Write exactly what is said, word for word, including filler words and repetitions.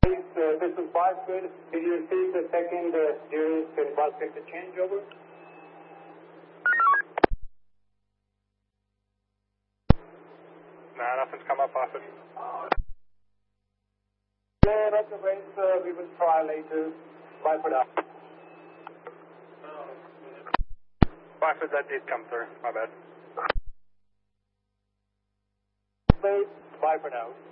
Uh, this is Barcode. Did you receive the second uh, during the Barcode to changeover? Nah, nothing's come up, officer. Yeah, that's the race. Uh, we will try later. Bye for now. Officer, that did come through. My bad. Bye for now.